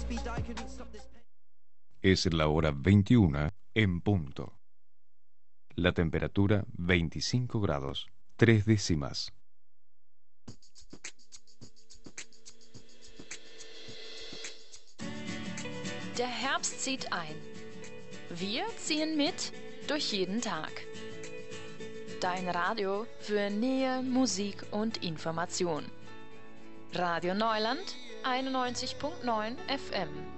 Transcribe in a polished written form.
Es la hora 21 en punto. La temperatura 25 grados, 3 décimas. Der Herbst zieht ein. Wir ziehen mit durch jeden Tag. Dein Radio für Nähe, Musik und Information. Radio Neuland 91.9 FM.